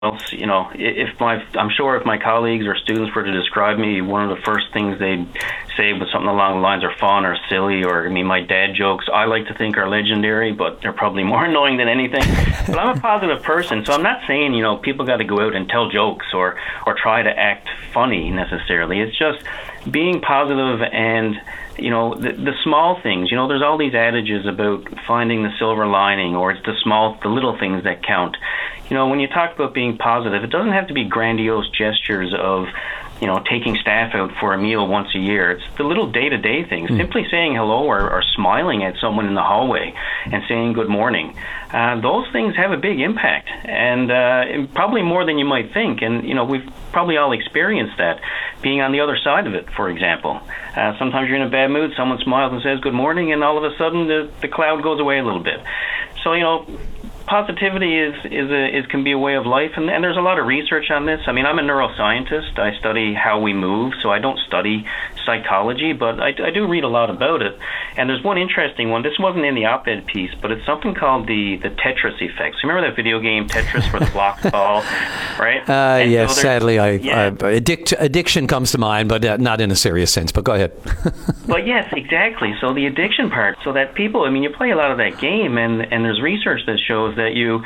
else, I'm sure if my colleagues or students were to describe me, one of the first things they'd say was something along the lines of fun or silly, or, I mean, my dad jokes, I like to think are legendary, but they're probably more annoying than anything. But I'm a positive person, so I'm not saying, people got to go out and tell jokes or try to act funny necessarily. It's just being positive and, the small things. There's all these adages about finding the silver lining, or it's the little things that count. When you talk about being positive, it doesn't have to be grandiose gestures of, taking staff out for a meal once a year. It's the little day-to-day things. Simply saying hello or smiling at someone in the hallway and saying good morning. Those things have a big impact, and probably more than you might think. And, we've probably all experienced that, being on the other side of it, for example. Sometimes you're in a bad mood, someone smiles and says good morning, and all of a sudden the cloud goes away a little bit. So, positivity can be a way of life, and there's a lot of research on this. I mean, I'm a neuroscientist. I study how we move, so I don't study psychology, but I do read a lot about it. And there's one interesting one. This wasn't in the op-ed piece, but it's something called the Tetris effect. So remember that video game Tetris where the blocks fall, right? Yes, so sadly, addiction comes to mind, but not in a serious sense. But go ahead. But yes, exactly. So the addiction part, so that people, you play a lot of that game, and there's research that shows that you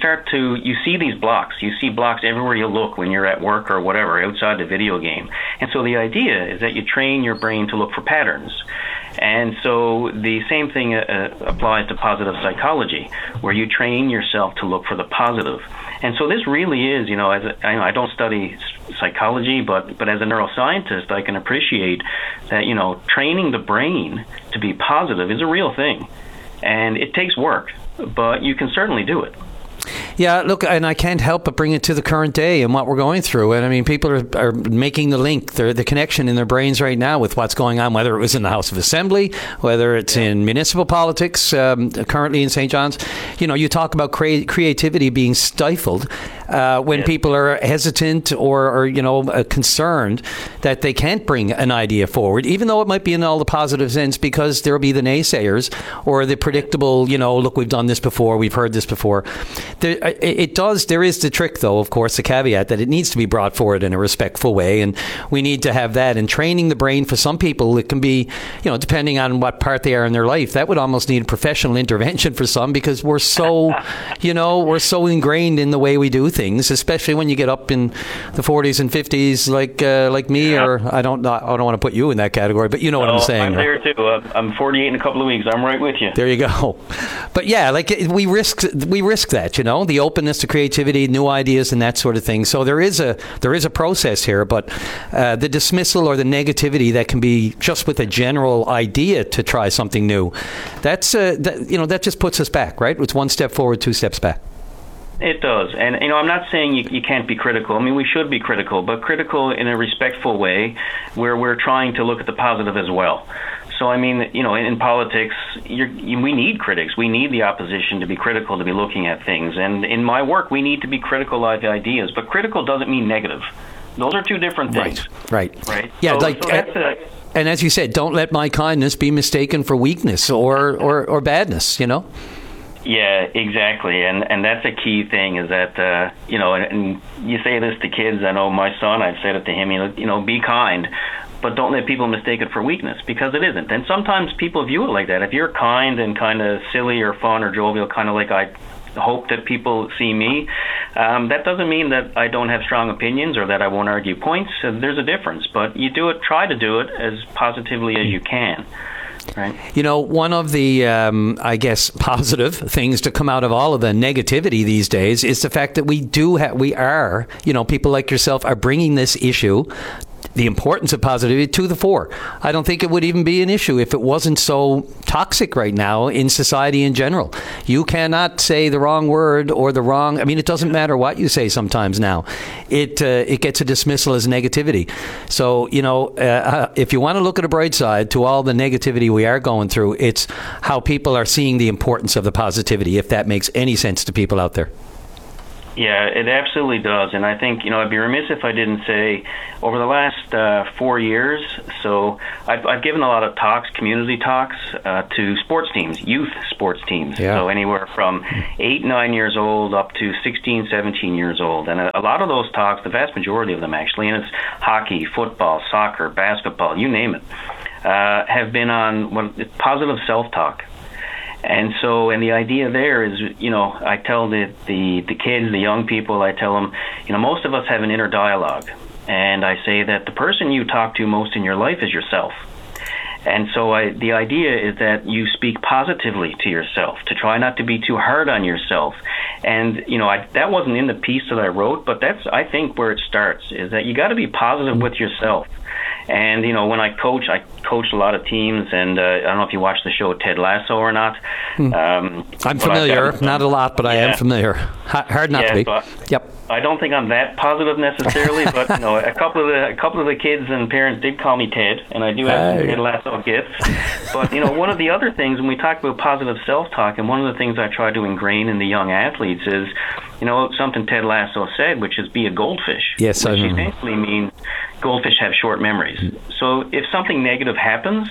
see these blocks. You see blocks everywhere you look when you're at work or whatever outside the video game. And so the idea is that you train your brain to look for patterns. And so the same thing applies to positive psychology, where you train yourself to look for the positive. And so this really is, I don't study psychology, but as a neuroscientist, I can appreciate that, training the brain to be positive is a real thing. And it takes work, but you can certainly do it. Yeah, look, and I can't help but bring it to the current day and what we're going through. And I mean, people are making the link, the connection in their brains right now with what's going on, whether it was in the House of Assembly, whether it's in municipal politics, currently in St. John's. You talk about creativity being stifled when people are hesitant or concerned that they can't bring an idea forward, even though it might be in all the positive sense, because there will be the naysayers or the predictable, look, we've done this before, we've heard this before. There is the trick, though, of course, the caveat that it needs to be brought forward in a respectful way, and we need to have that. And training the brain, for some people, it can be, depending on what part they are in their life, that would almost need professional intervention for some, because we're so, we're so ingrained in the way we do things, especially when you get up in the 40s and 50s, like me, or I don't want to put you in that category, but you know what I'm saying. I'm there too. I'm 48 in a couple of weeks. I'm right with you. There you go. But yeah, we risk that, the openness to creativity, new ideas, and that sort of thing. So there is a process here, but the dismissal or the negativity that can be just with a general idea to try something new, that just puts us back, right? It's one step forward, two steps back. It does. And, I'm not saying you can't be critical. I mean, we should be critical, but critical in a respectful way where we're trying to look at the positive as well. So, I mean, in politics, we need critics. We need the opposition to be critical, to be looking at things. And in my work, we need to be critical of ideas. But critical doesn't mean negative. Those are two different things. Right. Yeah, and as you said, don't let my kindness be mistaken for weakness or badness, Yeah, exactly. And that's a key thing is that, and you say this to kids. I know my son, I've said it to him, be kind. But don't let people mistake it for weakness, because it isn't. And sometimes people view it like that. If you're kind and kind of silly or fun or jovial, kind of like I hope that people see me, that doesn't mean that I don't have strong opinions or that I won't argue points. There's a difference. But you try to do it as positively as you can. Right. One of the, positive things to come out of all of the negativity these days is the fact that we are, people like yourself are bringing this issue, the importance of positivity, to the fore. I don't think it would even be an issue if it wasn't so toxic right now in society in general. You cannot say the wrong word or it doesn't matter what you say sometimes now. It gets a dismissal as negativity. So, if you want to look at a bright side to all the negativity we are going through, it's how people are seeing the importance of the positivity, if that makes any sense to people out there. Yeah, it absolutely does. And I think, I'd be remiss if I didn't say over the last 4 years, so I've given a lot of talks, community talks, to sports teams, youth sports teams. Yeah. So anywhere from 8, 9 years old up to 16, 17 years old. And a lot of those talks, the vast majority of them actually, and it's hockey, football, soccer, basketball, you name it, have been on positive self-talk. And the idea there is, I tell the kids, the young people, I tell them, most of us have an inner dialogue. And I say that the person you talk to most in your life is yourself. And so the idea is that you speak positively to yourself, to try not to be too hard on yourself. And, that wasn't in the piece that I wrote, but that's, I think, where it starts, is that you got to be positive with yourself. And, when I coach a lot of teams, and I don't know if you watch the show Ted Lasso or not. I'm familiar, not a lot, but I am familiar. Hard not to be. Yep. I don't think I'm that positive necessarily, but a couple of the kids and parents did call me Ted, and I do have some Ted Lasso gifts. But one of the other things when we talk about positive self-talk, and one of the things I try to ingrain in the young athletes is, something Ted Lasso said, which is be a goldfish. Yes, which essentially means goldfish have short memories. So if something negative happens,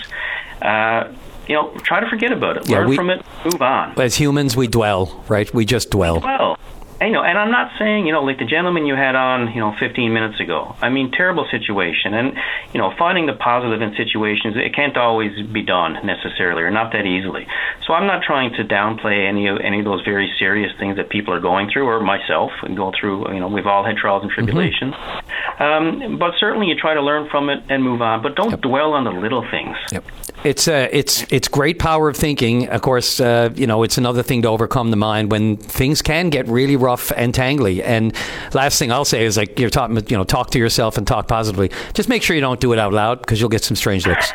try to forget about it. Learn from it, move on. As humans, we dwell, right? We just dwell. Well, and I'm not saying, like the gentleman you had on, 15 minutes ago. I mean, terrible situation. And, finding the positive in situations, it can't always be done necessarily, or not that easily. So I'm not trying to downplay any of those very serious things that people are going through, or myself, and go through, we've all had trials and tribulations. But certainly you try to learn from it and move on, but don't dwell on the little things. Yep. It's great power of thinking. Of course, it's another thing to overcome the mind when things can get really rough and tangly. And last thing I'll say is, like you're talking, talk to yourself and talk positively. Just make sure you don't do it out loud, because you'll get some strange looks.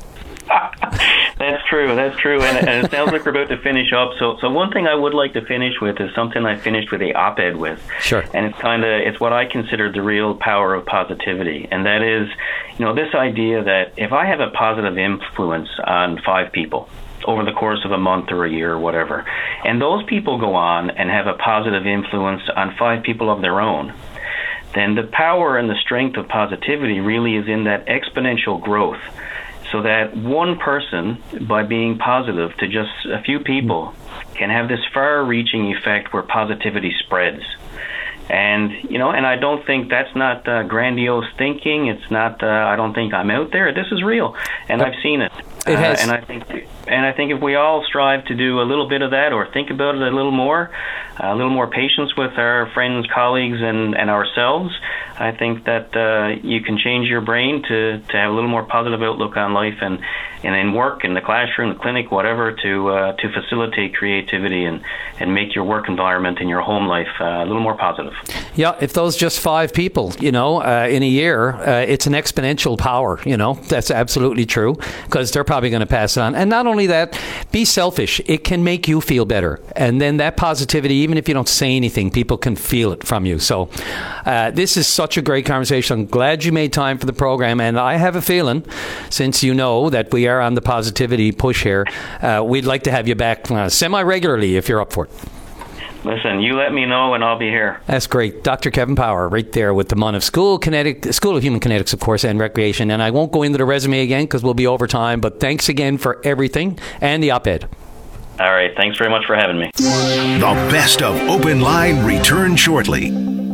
That's true. And it sounds like we're about to finish up. So one thing I would like to finish with is something I finished with a op-ed with. Sure. And it's what I consider the real power of positivity. And that is, this idea that if I have a positive influence on 5 people over the course of a month or a year or whatever, and those people go on and have a positive influence on 5 people of their own, then the power and the strength of positivity really is in that exponential growth. So that one person, by being positive to just a few people, can have this far-reaching effect where positivity spreads. And, and I don't think that's not grandiose thinking. It's not, I don't think I'm out there. This is real, and I've seen it. It has. And I think if we all strive to do a little bit of that, or think about it a little more patience with our friends, colleagues, and ourselves, I think that you can change your brain to have a little more positive outlook on life, and in work, in the classroom, the clinic, whatever, to facilitate creativity and make your work environment and your home life a little more positive. Yeah, if those just 5 people, in a year, it's an exponential power. That's absolutely true, because they're probably going to pass it on. And not only that, be selfish. It can make you feel better, and then that positivity, even if you don't say anything, people can feel it from you. So this is such a great conversation. I'm glad you made time for the program, and I have a feeling, since you know that we are on the positivity push here, we'd like to have you back semi-regularly if you're up for it. Listen, you let me know and I'll be here. That's great. Dr. Kevin Power right there with the Monmouth School of Human Kinetics, of course, and Recreation. And I won't go into the resume again because we'll be over time, but thanks again for everything and the op-ed. All right. Thanks very much for having me. The best of Open Line returns shortly.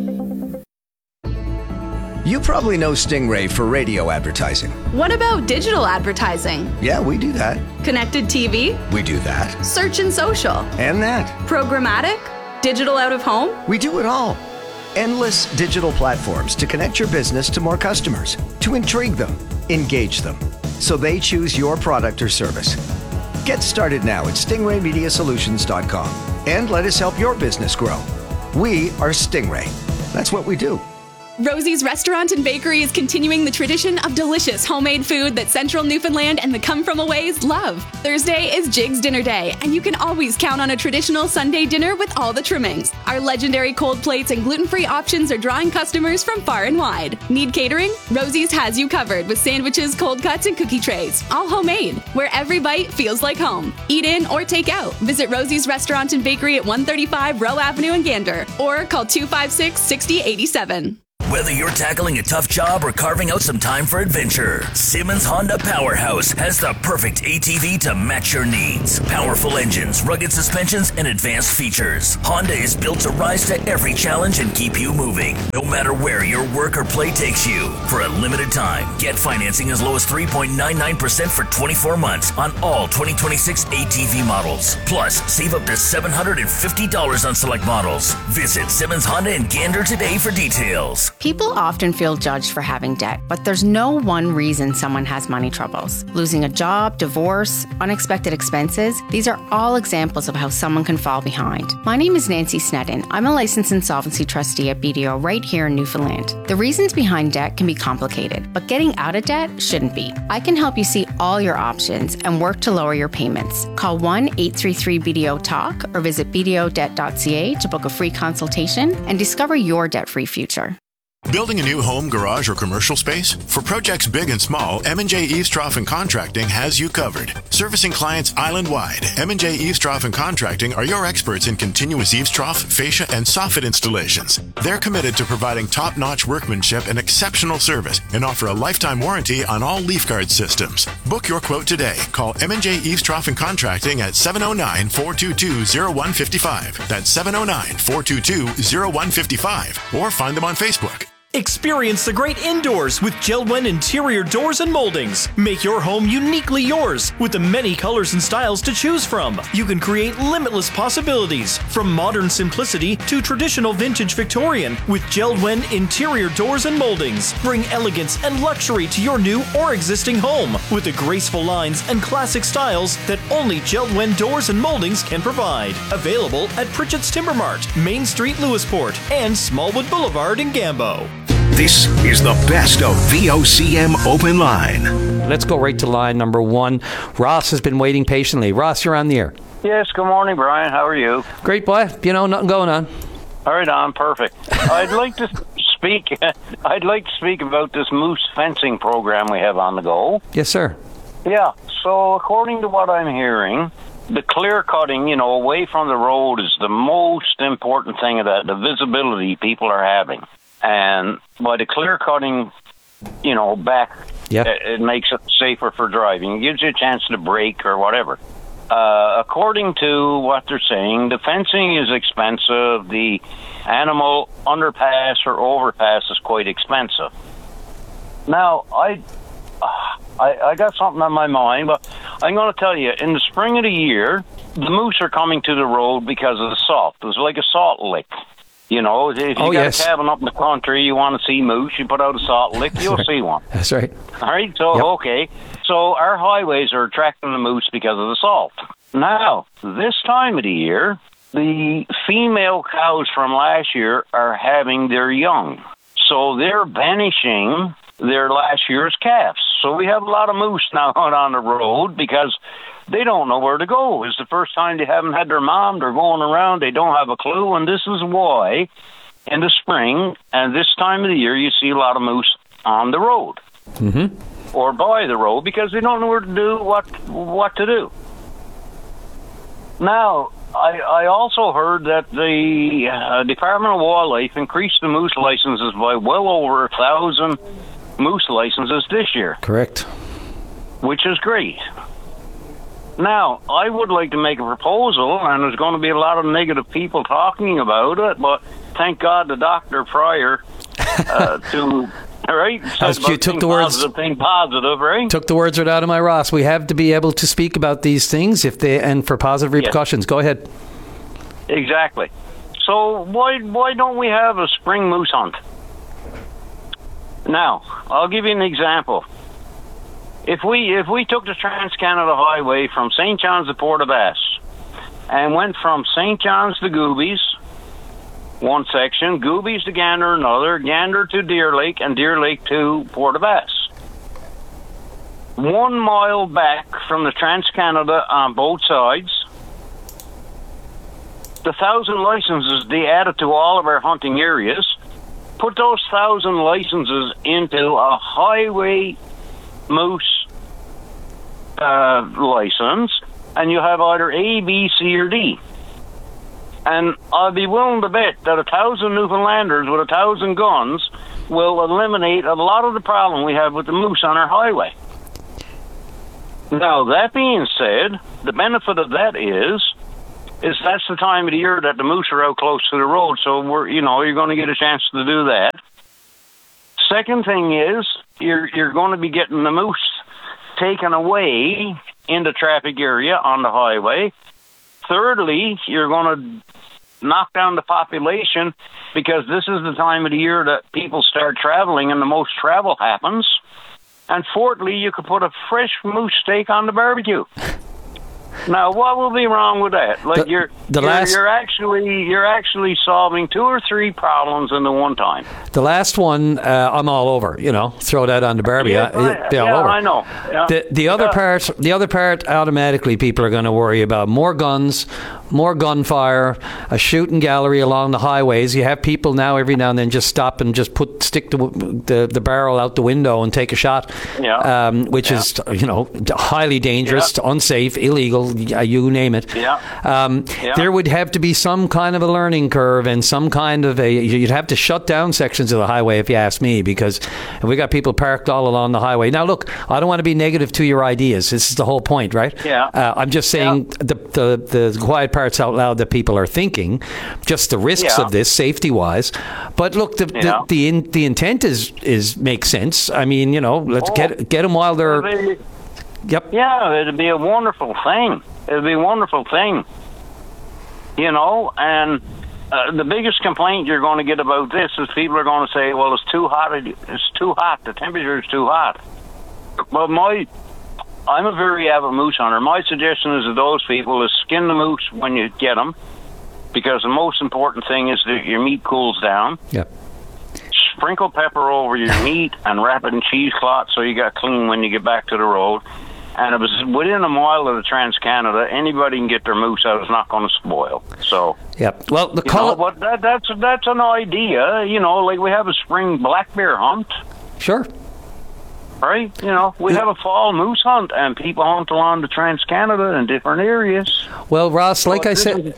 You probably know Stingray for radio advertising. What about digital advertising? Yeah, we do that. Connected TV? We do that. Search and social? And that. Programmatic? Digital out of home? We do it all. Endless digital platforms to connect your business to more customers, to intrigue them, engage them, so they choose your product or service. Get started now at stingraymediasolutions.com and let us help your business grow. We are Stingray. That's what we do. Rosie's Restaurant and Bakery is continuing the tradition of delicious homemade food that Central Newfoundland and the come-from-aways love. Thursday is Jig's Dinner Day, and you can always count on a traditional Sunday dinner with all the trimmings. Our legendary cold plates and gluten-free options are drawing customers from far and wide. Need catering? Rosie's has you covered with sandwiches, cold cuts, and cookie trays, all homemade, where every bite feels like home. Eat in or take out. Visit Rosie's Restaurant and Bakery at 135 Rowe Avenue in Gander, or call 256-6087. Whether you're tackling a tough job or carving out some time for adventure, Simmons Honda Powerhouse has the perfect ATV to match your needs. Powerful engines, rugged suspensions, and advanced features. Honda is built to rise to every challenge and keep you moving, no matter where your work or play takes you. For a limited time, get financing as low as 3.99% for 24 months on all 2026 ATV models. Plus, save up to $750 on select models. Visit Simmons Honda in Gander today for details. People often feel judged for having debt, but there's no one reason someone has money troubles. Losing a job, divorce, unexpected expenses, these are all examples of how someone can fall behind. My name is Nancy Snedden. I'm a licensed insolvency trustee at BDO right here in Newfoundland. The reasons behind debt can be complicated, but getting out of debt shouldn't be. I can help you see all your options and work to lower your payments. Call 1-833-BDO-TALK or visit bdodebt.ca to book a free consultation and discover your debt-free future. Building a new home, garage, or commercial space? For projects big and small, M&J Eavestrough and Contracting has you covered. Servicing clients island-wide, M&J Eavestrough and Contracting are your experts in continuous eavestrough, fascia, and soffit installations. They're committed to providing top-notch workmanship and exceptional service and offer a lifetime warranty on all leaf guard systems. Book your quote today. Call M&J Eavestrough and Contracting at 709-422-0155. That's 709-422-0155. Or find them on Facebook. Experience the great indoors with JELD-WEN interior doors and moldings. Make your home uniquely yours with the many colors and styles to choose from. You can create limitless possibilities from modern simplicity to traditional vintage Victorian with JELD-WEN interior doors and moldings. Bring elegance and luxury to your new or existing home with the graceful lines and classic styles that only JELD-WEN doors and moldings can provide. Available at Pritchett's Timber Mart, Main Street, Lewisport, and Smallwood Boulevard in Gambo. This is the best of VOCM Open Line. Let's go right to line number one. Ross has been waiting patiently. Ross, you're on the air. Yes, good morning, Brian. How are you? Great, boy. You know, nothing going on. All right, I'm perfect. I'd like to speak about this moose fencing program we have on the go. Yes, sir. Yeah, so according to what I'm hearing, the clear cutting, away from the road is the most important thing of that, the visibility people are having. And by the clear cutting, back, it makes it safer for driving. It gives you a chance to brake or whatever. According to what they're saying, the fencing is expensive. The animal underpass or overpass is quite expensive. Now, I got something on my mind, but I'm going to tell you, in the spring of the year, the moose are coming to the road because of the salt. It was like a salt lick. If you got a cabin up in the country, you want to see moose, you put out a salt lick, you'll see one. That's right. All right, so, okay. So our highways are attracting the moose because of the salt. Now, this time of the year, the female cows from last year are having their young. So they're banishing their last year's calves. So we have a lot of moose now out on the road because they don't know where to go. It's the first time they haven't had their mom. They're going around. They don't have a clue. And this is why in the spring and this time of the year you see a lot of moose on the road or by the road because they don't know where to do what to do. Now, I also heard that the Department of Wildlife increased the moose licenses by well over 1,000 moose licenses this year. Correct. Which is great. Now, I would like to make a proposal, and there's going to be a lot of negative people talking about it, but thank God the Dr. Pryor right? You took the words. Positive, right? Took the words right out of my Ross. We have to be able to speak about these things and for positive repercussions. Yes. Go ahead. Exactly. So why don't we have a spring moose hunt? Now, I'll give you an example. If we took the Trans-Canada Highway from St. John's to Port-aux-Basques and went from St. John's to Goobies one section, Goobies to Gander another, Gander to Deer Lake, and Deer Lake to Port aux Basques. 1 mile back from the Trans-Canada on both sides, the 1,000 licenses they added to all of our hunting areas, put those 1,000 licenses into a highway moose license, and you have either A, B, C, or D. And I'd be willing to bet that 1,000 Newfoundlanders with 1,000 guns will eliminate a lot of the problem we have with the moose on our highway. Now, that being said, the benefit of that is that's the time of the year that the moose are out close to the road, so you're going to get a chance to do that. Second thing is, you're going to be getting the moose taken away in the traffic area on the highway. Thirdly, you're going to knock down the population because this is the time of the year that people start traveling and the most travel happens. And fourthly, you could put a fresh moose steak on the barbecue. Now, what will be wrong with that? Like you're actually solving 2 or 3 problems in the one time. The last one, I'm all over. Throw that on the barbie. All over. I know. Yeah. The other part, automatically, people are going to worry about more guns, more gunfire, a shooting gallery along the highways. You have people now every now and then just stop and just stick the barrel out the window and take a shot, which is highly dangerous, unsafe, illegal. You name it. There would have to be some kind of a learning curve and some kind of you'd have to shut down sections of the highway, if you ask me, because we got people parked all along the highway. Now, look, I don't want to be negative to your ideas. This is the whole point, right? I'm just saying the quiet parts out loud that people are thinking, just the risks of this, safety-wise. But look, the intent is makes sense. I mean, let's get them while they're... Yep. Yeah, it'd be a wonderful thing. It'd be a wonderful thing. And the biggest complaint you're going to get about this is people are going to say, well, it's too hot. It's too hot. The temperature is too hot. Well, I'm a very avid moose hunter. My suggestion is to those people is skin the moose when you get them, because the most important thing is that your meat cools down. Yep. Sprinkle pepper over your meat and wrap it in cheesecloth so you got clean when you get back to the road. And it was within a mile of the Trans-Canada. Anybody can get their moose out. It's not going to spoil. So, well, but that's an idea. Like we have a spring black bear hunt. Sure. Right? We have a fall moose hunt, and people hunt along the Trans-Canada in different areas. Well, Ross, like I said,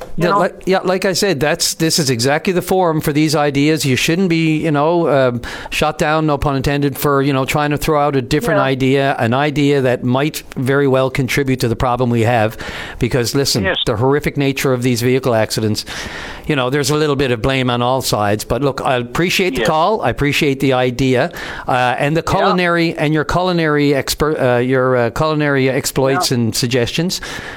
this is exactly the forum for these ideas. You shouldn't be, shot down, no pun intended, for, trying to throw out a different idea, an idea that might very well contribute to the problem we have. Because, listen, the horrific nature of these vehicle accidents, there's a little bit of blame on all sides. But look, I appreciate the call. I appreciate the idea. And the culinary and your culinary culinary exploits and suggestions.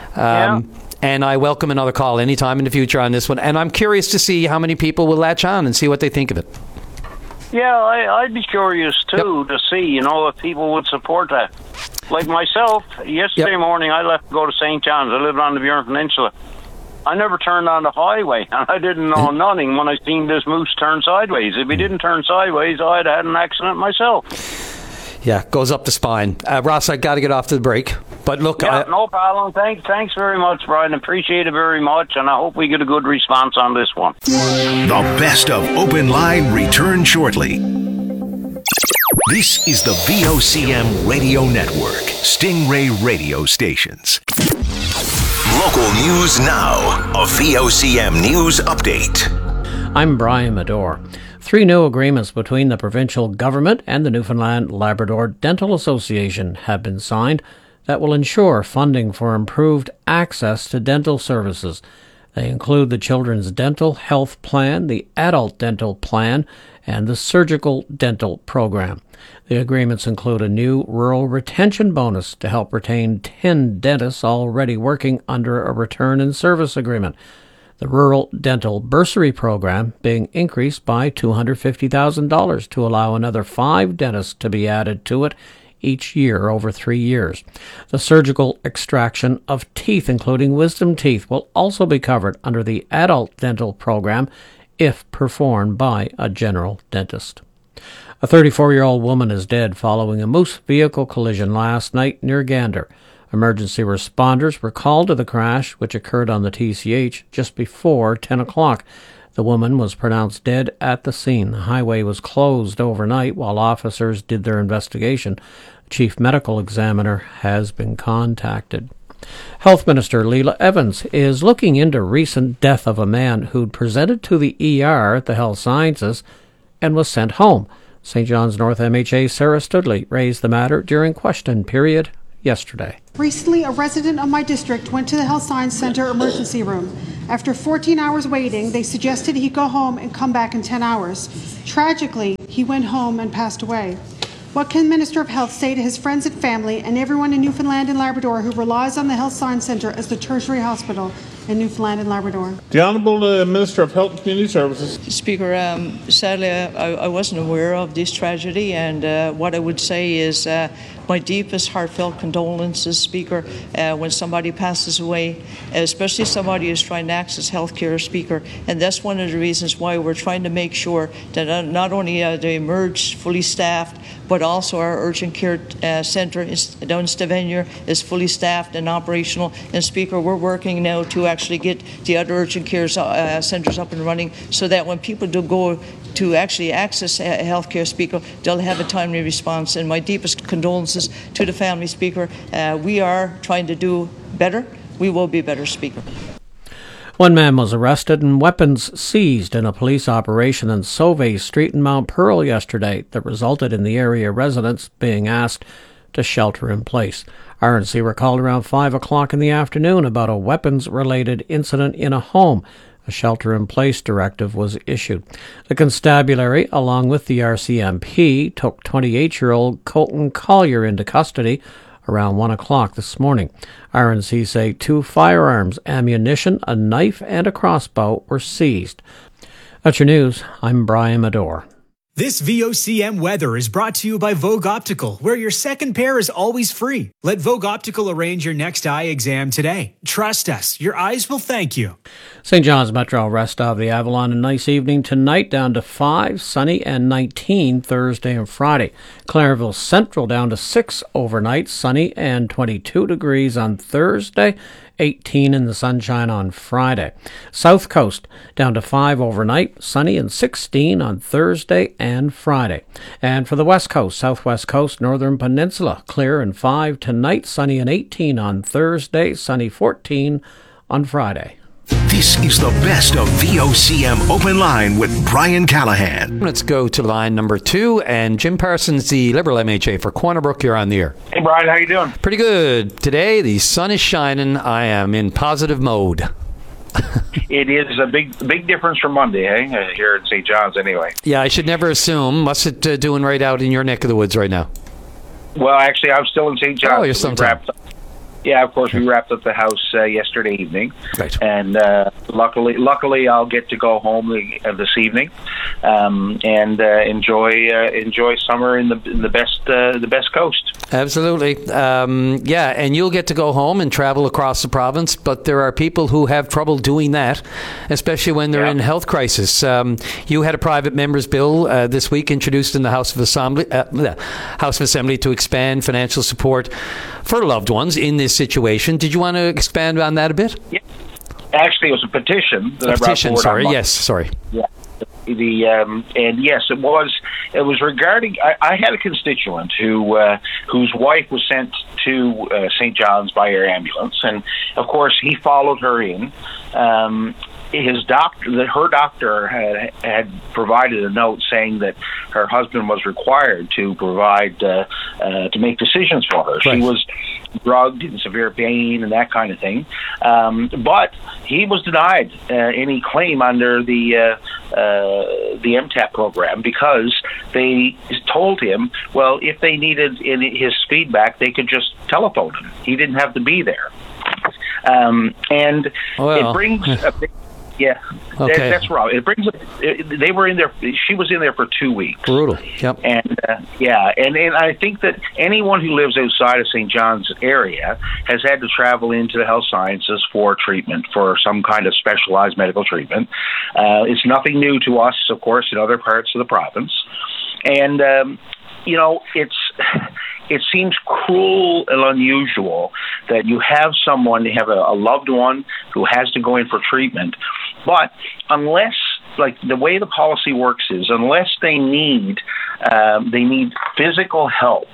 And I welcome another call anytime in the future on this one. And I'm curious to see how many people will latch on and see what they think of it. Yeah, I'd be curious, too, to see, if people would support that. Like myself, yesterday morning, I left to go to St. John's. I lived on the Burin Peninsula. I never turned on the highway, and I didn't know nothing when I seen this moose turn sideways. If he didn't turn sideways, I'd had an accident myself. Yeah, goes up the spine. Ross, I got to get off to the break. But look, no problem. Thanks very much, Brian. Appreciate it very much, and I hope we get a good response on this one. The best of Open Line returns shortly. This is the VOCM Radio Network, Stingray radio stations. Local news now. A VOCM news update. I'm Brian Medore. 3 new agreements between the provincial government and the Newfoundland Labrador Dental Association have been signed that will ensure funding for improved access to dental services. They include the Children's Dental Health Plan, the Adult Dental Plan, and the Surgical Dental Program. The agreements include a new rural retention bonus to help retain 10 dentists already working under a return in service agreement. The Rural Dental Bursary Program being increased by $250,000 to allow another 5 dentists to be added to it each year over 3 years. The surgical extraction of teeth, including wisdom teeth, will also be covered under the Adult Dental Program if performed by a general dentist. A 34-year-old woman is dead following a moose vehicle collision last night near Gander. Emergency responders were called to the crash, which occurred on the TCH just before 10 o'clock. The woman was pronounced dead at the scene. The highway was closed overnight while officers did their investigation. The chief medical examiner has been contacted. Health Minister Leila Evans is looking into recent death of a man who'd presented to the ER at the Health Sciences and was sent home. St. John's North MHA Sarah Studley raised the matter during question period yesterday. Recently, a resident of my district went to the Health Science Center emergency room. After 14 hours waiting, they suggested he go home and come back in 10 hours. Tragically, he went home and passed away. What can Minister of Health say to his friends and family and everyone in Newfoundland and Labrador who relies on the Health Science Centre as the tertiary hospital in Newfoundland and Labrador? The Honourable Minister of Health and Community Services. Speaker, sadly I wasn't aware of this tragedy, and what I would say is my deepest heartfelt condolences, Speaker, when somebody passes away, especially somebody who's trying to access health care, Speaker. And that's one of the reasons why we're trying to make sure that not only they emerge fully staffed, but also our urgent care centre down in Stavanger is fully staffed and operational. And Speaker, we're working now to actually get the other urgent care centres up and running so that when people do go to actually access health care, Speaker, they'll have a timely response. And my deepest condolences to the family, Speaker. We are trying to do better. We will be better, Speaker. One man was arrested and weapons seized in a police operation on Sauve Street in Mount Pearl yesterday that resulted in the area residents being asked to shelter in place. RNC were called around 5 o'clock in the afternoon about a weapons-related incident in a home. A shelter-in-place directive was issued. The constabulary, along with the RCMP, took 28-year-old Colton Collier into custody around 1 o'clock this morning. RNC say 2 firearms, ammunition, a knife, and a crossbow were seized. That's your news. I'm Brian Medore. This VOCM weather is brought to you by Vogue Optical, where your second pair is always free. Let Vogue Optical arrange your next eye exam today. Trust us, your eyes will thank you. St. John's Metro, rest of the Avalon, a nice evening tonight, down to 5, sunny, and 19 Thursday and Friday. Clareville Central down to 6 overnight, sunny, and 22 degrees on Thursday. 18 in the sunshine on Friday. South Coast down to 5 overnight, sunny, and 16 on Thursday and Friday. And for the West Coast, Southwest Coast, Northern Peninsula, clear and 5 tonight, sunny and 18 on Thursday, sunny 14 on Friday. This is the best of VOCM Open Line with Brian Callahan. Let's go to line number 2, and Jim Parsons, the Liberal MHA for Corner Brook, you're on the air. Hey, Brian, how you doing? Pretty good. Today, the sun is shining. I am in positive mode. It is a big difference from Monday, eh? Here in St. John's, anyway. Yeah, I should never assume. What's it doing right out in your neck of the woods right now? Well, actually, I'm still in St. John's. Oh, you're still in town. Yeah, of course, we wrapped up the house yesterday evening, right. And luckily, I'll get to go home this evening and enjoy summer in the best coast. Absolutely, yeah, and you'll get to go home and travel across the province. But there are people who have trouble doing that, especially when they're in health crisis. You had a private member's bill this week introduced in the House of Assembly to expand financial support for loved ones in this situation. Did you want to expand on that a bit? Yeah. Actually, it was a petition that I brought forward. Sorry. Yes, sorry. Yeah. And yes, it was regarding. I had a constituent whose wife was sent to St. John's by air ambulance, and of course he followed her in. Her doctor had provided a note saying that her husband was required to provide to make decisions for her. Right. She was drugged, in severe pain, and that kind of thing. But he was denied any claim under the MTAP program because they told him, well, if they needed his feedback, they could just telephone him. He didn't have to be there. It brings a big. Yeah, Okay. That's right. It brings up. They were in there. She was in there for 2 weeks. Brutal. Yep. And and I think that anyone who lives outside of St. John's area has had to travel into the health sciences for treatment, for some kind of specialized medical treatment. It's nothing new to us, of course, in other parts of the province, and it seems cruel and unusual that you have a loved one who has to go in for treatment, but unless, like, the way the policy works is, unless they need physical help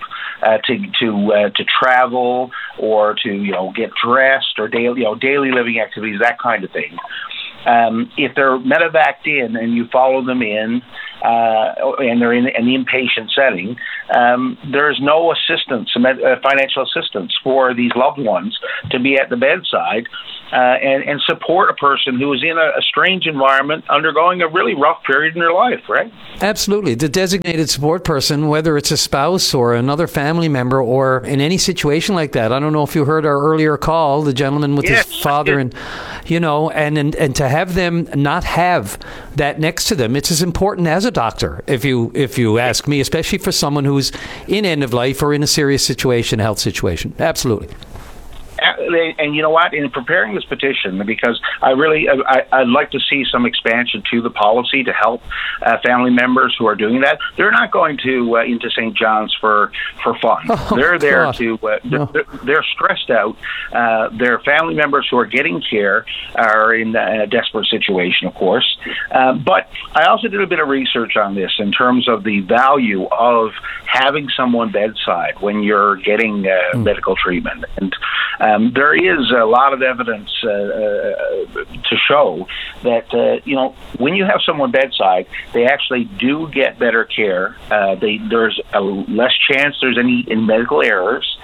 to travel or to get dressed or daily living activities, that kind of thing. If they're medevaced in and you follow them in, and they're in an inpatient setting, there's no assistance, financial assistance for these loved ones to be at the bedside and support a person who is in a strange environment, undergoing a really rough period in their life, right? Absolutely. The designated support person, whether it's a spouse or another family member or in any situation like that. I don't know if you heard our earlier call, the gentleman with his father, and to have them not have that next to them, it's as important as a doctor, if you ask me, especially for someone who's in end of life or in a serious situation, health situation. Absolutely. And you know what? In preparing this petition, because I'd like to see some expansion to the policy to help family members who are doing that. They're not going to into St. John's for fun. They're there they're stressed out. Their family members who are getting care are in a desperate situation, of course. But I also did a bit of research on this in terms of the value of having someone bedside when you're getting medical treatment. And there is a lot of evidence to show that when you have someone bedside, they actually do get better care. There's a less chance there's any medical errors.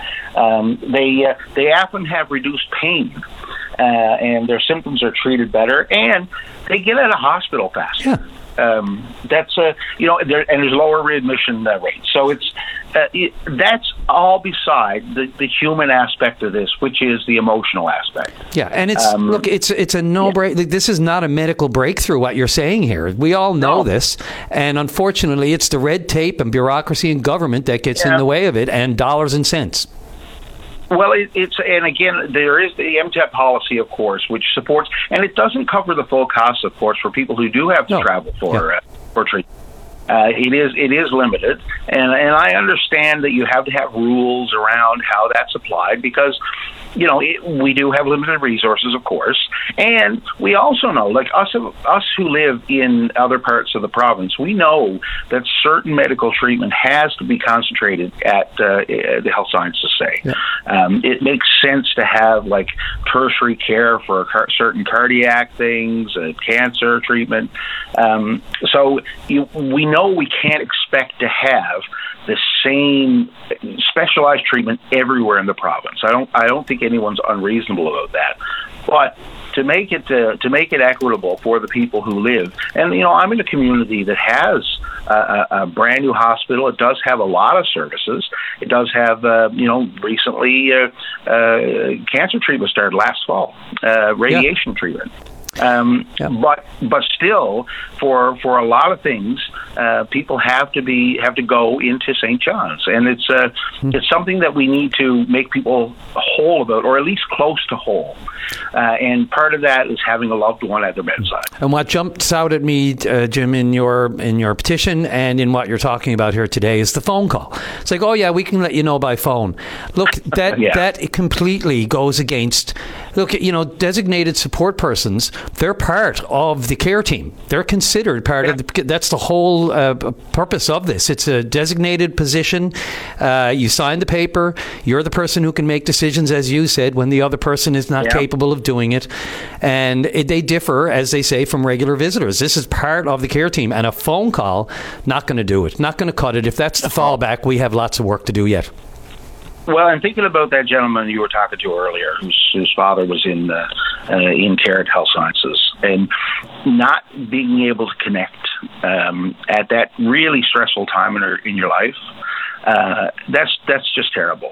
They often have reduced pain, and their symptoms are treated better, and they get out of hospital faster. Yeah. That's there's lower readmission rates. So that's all beside the human aspect of this, which is the emotional aspect. Yeah, and it's a no-brainer. This is not a medical breakthrough, what you're saying here. We all know this, and unfortunately, it's the red tape and bureaucracy and government that gets in the way of it, and dollars and cents. Well, and again, there is the MTEP policy, of course, which supports, and it doesn't cover the full cost, of course, for people who do have to travel for treatment. It is limited, and I understand that you have to have rules around how that's applied because, we do have limited resources, of course, and we also know, like us who live in other parts of the province, we know that certain medical treatment has to be concentrated at the health sciences. It makes sense to have like tertiary care for certain cardiac things, cancer treatment. So we know we can't expect to have the same specialized treatment everywhere in the province. I don't think anyone's unreasonable about that. But to make it equitable for the people who live, and I'm in a community that has a brand new hospital. It does have a lot of services. It does have recently cancer treatment started last fall, radiation treatment. But still, for a lot of things, people have to go into St. John's, and it's something that we need to make people whole about, or at least close to whole. And part of that is having a loved one at their bedside. And what jumps out at me, Jim, in your petition and in what you're talking about here today is the phone call. It's like, oh yeah, we can let you know by phone. Look, that completely goes against. Look, designated support persons, they're part of the care team. They're considered part of that's the whole purpose of this. It's a designated position. You sign the paper. You're the person who can make decisions, as you said, when the other person is not capable of doing it. And they differ, as they say, from regular visitors. This is part of the care team. And a phone call, not going to do it. Not going to cut it. If that's the fallback, we have lots of work to do yet. Well, I'm thinking about that gentleman you were talking to earlier, whose father was in care at Health Sciences, and not being able to connect at that really stressful time in your life. That's just terrible.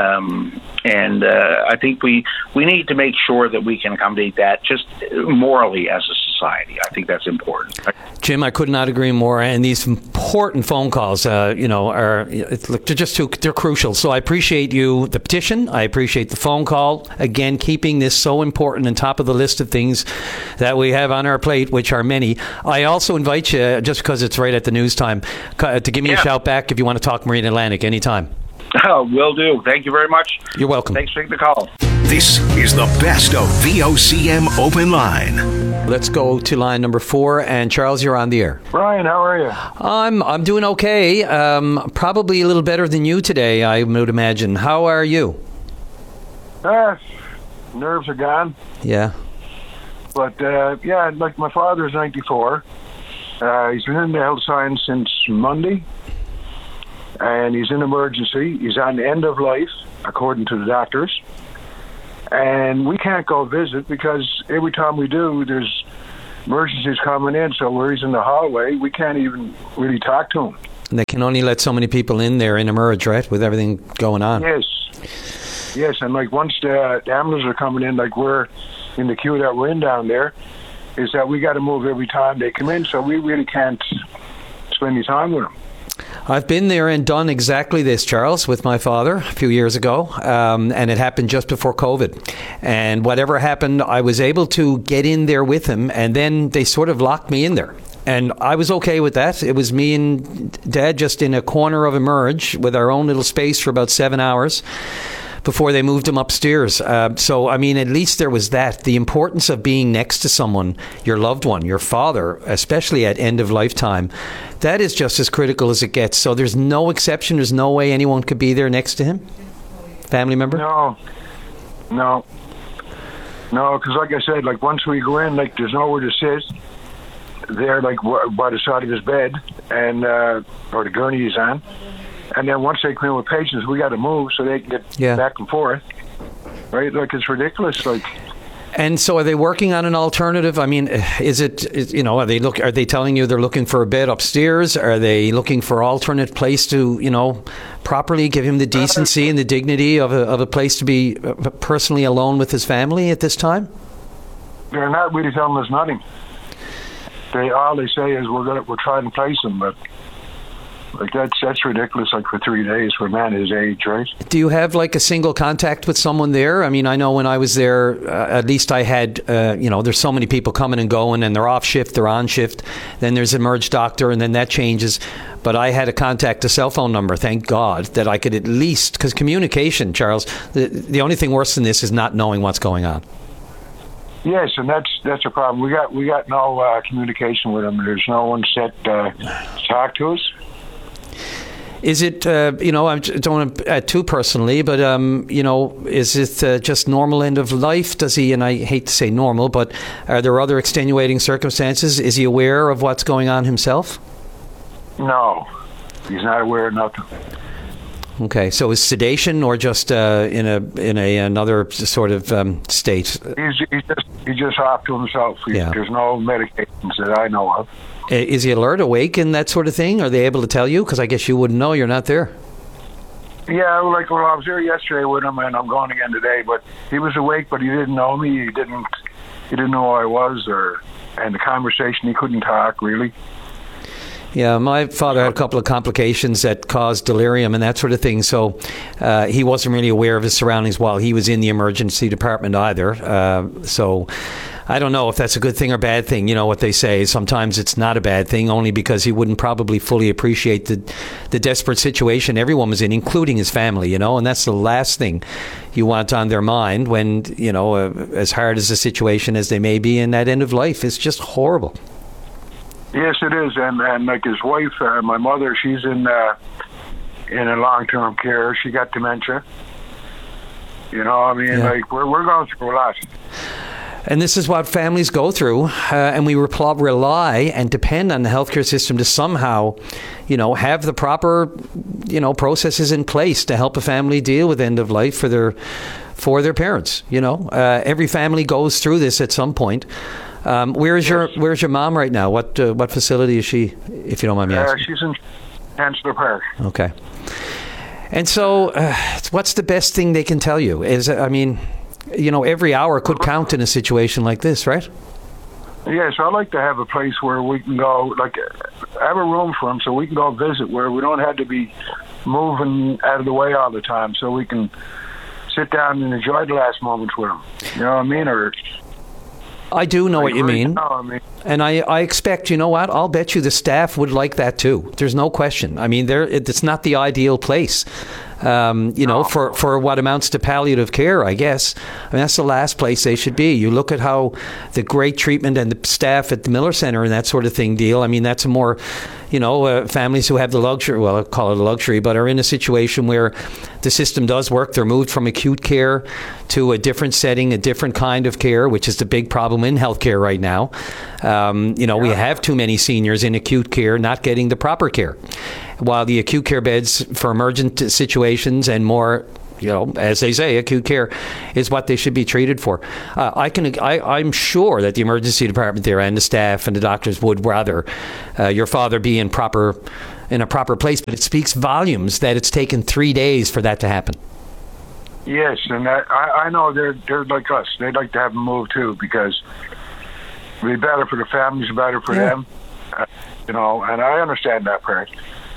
And I think we need to make sure that we can accommodate that just morally as a society. society. I think that's important. Jim, I could not agree more. And these important phone calls, they're crucial. So I appreciate you, the petition. I appreciate the phone call. Again, keeping this so important and top of the list of things that we have on our plate, which are many. I also invite you, just because it's right at the news time, to give me a shout back if you want to talk Marine Atlantic anytime. Will do. Thank you very much. You're welcome. Thanks for taking the call. This is the best of VOCM Open Line. Let's go to line number 4. And Charles, you're on the air. Brian, how are you? I'm doing okay. Probably a little better than you today, I would imagine. How are you? Nerves are gone. Yeah. But, like my father's 94. He's been in the health science since Monday. And he's in emergency. He's on the end of life, according to the doctors. And we can't go visit because every time we do, there's emergencies coming in. So where he's in the hallway, we can't even really talk to him. And they can only let so many people in there in emerge, right, with everything going on. Yes, and like once the ambulances are coming in, like we're in the queue that we're in down there, is that we got to move every time they come in. So we really can't spend any time with them. I've been there and done exactly this, Charles, with my father a few years ago, and it happened just before COVID. And whatever happened, I was able to get in there with him, and then they sort of locked me in there. And I was okay with that. It was me and Dad just in a corner of emerge with our own little space for about 7 hours before they moved him upstairs. So, I mean, at least there was that. The importance of being next to someone, your loved one, your father, especially at end of lifetime, that is just as critical as it gets. So there's no exception. There's no way anyone could be there next to him? Family member? No, because like I said, like once we go in, like there's nowhere to sit. There, like by the side of his bed, and or the gurney he's on. And then once they come in with patients, we got to move so they can get back and forth. Right? Like, it's ridiculous. Like. And so, are they working on an alternative? I mean, are they telling you they're looking for a bed upstairs? Are they looking for alternate place to, properly give him the decency and the dignity of a place to be personally alone with his family at this time? They're not really telling us nothing. All they say is we're trying to place him, but. Like that's ridiculous. Like for 3 days for a man his age, right? Do you have like a single contact with someone there? I mean, I know when I was there, at least I had, there's so many people coming and going, and they're off shift, they're on shift. Then there's emerge doctor, and then that changes. But I had a cell phone number. Thank God that I could at least, because communication, Charles. The only thing worse than this is not knowing what's going on. Yes, and that's a problem. We got no communication with him. There's no one set to talk to us. Is it, I don't want to add too personally, but, is it just normal end of life? Does he, and I hate to say normal, but are there other extenuating circumstances? Is he aware of what's going on himself? No, he's not aware of nothing. Okay, so is sedation or just in another sort of state? He's just off to himself. There's no medications that I know of. Is he alert, awake, and that sort of thing? Are they able to tell you? Because I guess you wouldn't know. You're not there. Yeah, I was there yesterday with him, and I'm going again today. But he was awake, but he didn't know me. He didn't know who I was, and the conversation, he couldn't talk really. Yeah, my father had a couple of complications that caused delirium and that sort of thing, so he wasn't really aware of his surroundings while he was in the emergency department either. So I don't know if that's a good thing or bad thing. You know what they say, sometimes it's not a bad thing, only because he wouldn't probably fully appreciate the desperate situation everyone was in, including his family, and that's the last thing you want on their mind when, as hard as the situation as they may be in that end of life, it's just horrible. Yes, it is, and like his wife, my mother, she's in a long-term care. She got dementia. Like we're going through a lot. And this is what families go through, and we rely and depend on the healthcare system to somehow, have the proper, processes in place to help a family deal with end of life for their parents. Every family goes through this at some point. Where's your mom right now? What facility is she, if you don't mind me asking? She's in Chancellor Park. Okay. And so, what's the best thing they can tell you? Every hour could count in a situation like this, right? Yeah, so I'd like to have a place where we can go, like, have a room for him so we can go visit where we don't have to be moving out of the way all the time, so we can sit down and enjoy the last moments with him. You know what I mean? Or I do know what you mean. And I expect, you know what, I'll bet you the staff would like that too. There's no question. I mean, it's not the ideal place, for what amounts to palliative care, I guess. I mean, that's the last place they should be. You look at how the great treatment and the staff at the Miller Center and that sort of thing deal. I mean, that's a more, families who have the luxury, well, I'll call it a luxury, but are in a situation where the system does work. They're moved from acute care to a different setting, a different kind of care, which is the big problem in healthcare right now. We have too many seniors in acute care not getting the proper care, while the acute care beds for emergent situations and more, as they say, acute care is what they should be treated for. I'm sure that the emergency department there and the staff and the doctors would rather your father be in a proper place, but it speaks volumes that it's taken 3 days for that to happen. Yes, and I know they're like us. They'd like to have him moved too, because it'd be better for the families, better for them. And I understand that part.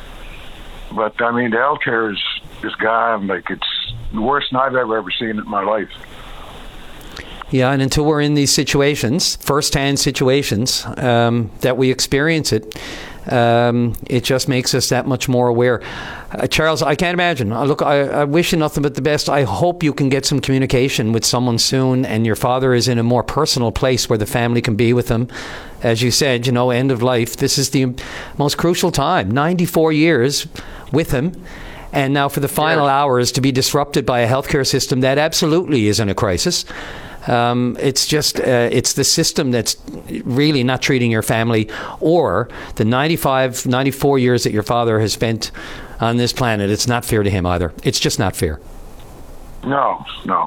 But I mean, the healthcare is gone. Like, it's the worst I've ever seen it in my life. Yeah, and until we're in these situations, first-hand situations, that we experience it, it just makes us that much more aware. Charles, I can't imagine. Look, I wish you nothing but the best. I hope you can get some communication with someone soon and your father is in a more personal place where the family can be with him. As you said, end of life. This is the most crucial time. 94 years with him. And now for the final hours to be disrupted by a healthcare system that absolutely is in a crisis. It's just, it's the system that's really not treating your family, or the 94 years that your father has spent on this planet. It's not fair to him either. It's just not fair. No,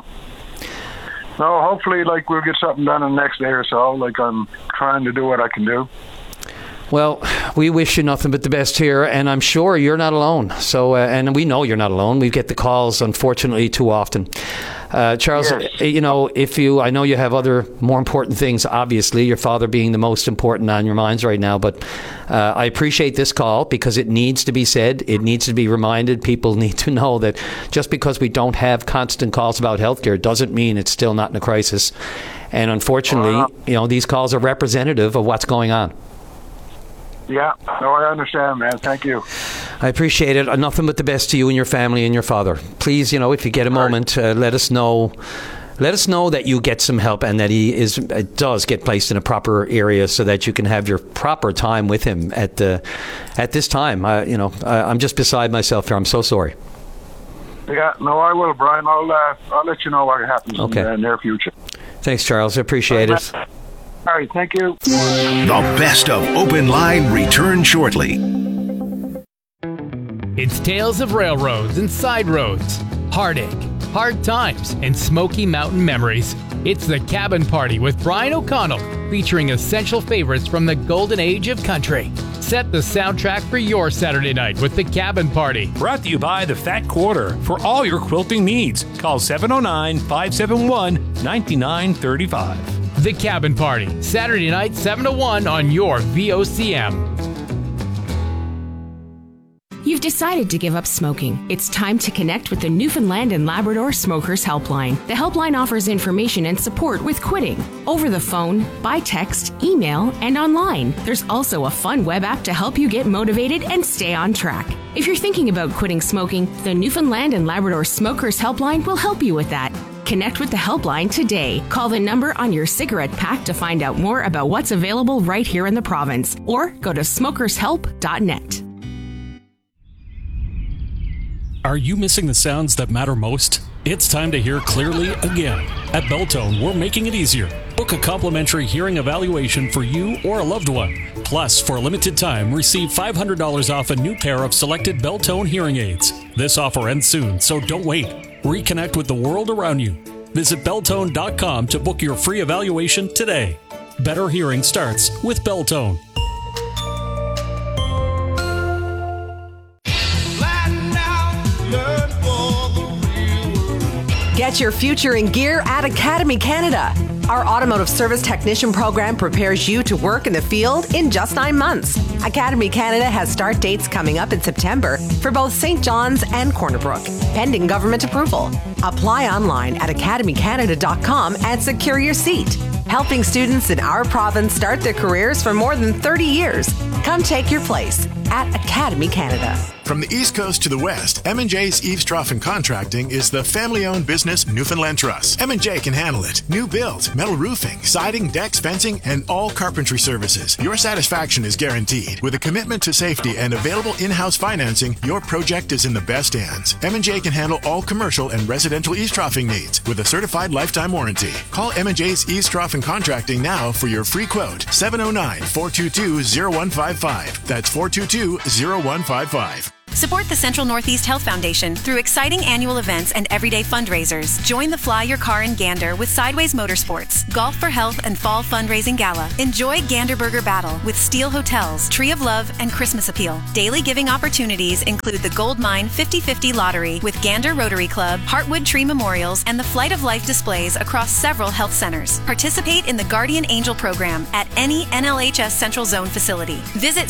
hopefully, we'll get something done in the next day or so. I'm trying to do what I can do. Well, we wish you nothing but the best here, and I'm sure you're not alone. So, and we know you're not alone. We get the calls, unfortunately, too often. Charles, yes. I know you have other more important things, obviously, your father being the most important on your minds right now, but I appreciate this call because it needs to be said. It needs to be reminded. People need to know that just because we don't have constant calls about healthcare doesn't mean it's still not in a crisis. And unfortunately, these calls are representative of what's going on. Yeah, no, I understand, man. Thank you. I appreciate it. Nothing but the best to you and your family and your father. Please, if you get a moment, let us know. Let us know that you get some help and that he does get placed in a proper area so that you can have your proper time with him at this time. I'm just beside myself here. I'm so sorry. Yeah, no, I will, Brian. I'll let you know what happens in the near future. Thanks, Charles. I appreciate it. All right, thank you. The best of Open Line returns shortly. It's tales of railroads and side roads, heartache, hard times, and Smoky Mountain memories. It's The Cabin Party with Brian O'Connell, featuring essential favorites from the golden age of country. Set the soundtrack for your Saturday night with The Cabin Party. Brought to you by the Fat Quarter. For all your quilting needs, call 709-571-9935. The Cabin Party, Saturday night, 7 to 1 on your VOCM. You've decided to give up smoking. It's time to connect with the Newfoundland and Labrador Smokers Helpline. The helpline offers information and support with quitting, over the phone, by text, email, and online. There's also a fun web app to help you get motivated and stay on track. If you're thinking about quitting smoking, the Newfoundland and Labrador Smokers Helpline will help you with that. Connect with the helpline today. Call the number on your cigarette pack to find out more about what's available right here in the province, or go to smokershelp.net. Are you missing the sounds that matter most? It's time to hear clearly again. At Belltone, we're making it easier. Book a complimentary hearing evaluation for you or a loved one. Plus, for a limited time, receive $500 off a new pair of selected Belltone hearing aids. This offer ends soon, so don't wait. Reconnect with the world around you. Visit Belltone.com to book your free evaluation today. Better hearing starts with Belltone. Get your future in gear at Academy Canada. Our automotive service technician program prepares you to work in the field in just 9 months. Academy Canada has start dates coming up in September for both St. John's and Corner Brook, pending government approval. Apply online at academycanada.com and secure your seat. Helping students in our province start their careers for more than 30 years. Come take your place at Academy Canada. From the East Coast to the West, M&J's Eavesdroff Contracting is the family-owned business Newfoundland Trust. M&J can handle it. New build, metal roofing, siding, decks, fencing, and all carpentry services. Your satisfaction is guaranteed. With a commitment to safety and available in-house financing, your project is in the best hands. M&J can handle all commercial and residential eavesdroffing needs with a certified lifetime warranty. Call M&J's Eavesdroff Contracting now for your free quote. 709-422-0155. That's 422-0155. Support the Central Northeast Health Foundation through exciting annual events and everyday fundraisers. Join the Fly Your Car in Gander with Sideways Motorsports, Golf for Health and Fall Fundraising Gala. Enjoy Gander Burger Battle with Steel Hotels, Tree of Love, and Christmas Appeal. Daily giving opportunities include the Gold Mine 50/50 Lottery with Gander Rotary Club, Heartwood Tree Memorials, and the Flight of Life displays across several health centers. Participate in the Guardian Angel program at any NLHS Central Zone facility. Visit